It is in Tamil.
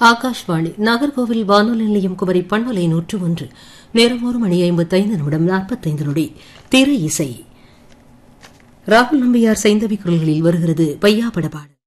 ஆகாஷ்வாணி நாகர்கோவில் வானொலி நிலையம் குமரி பண்பலை 101 நேரம் 1:55 45 நொடி. திரை இசை. ராகுல் நம்பியார் சைந்தவி குரல்களில் வருகிறது பையா படபாடு.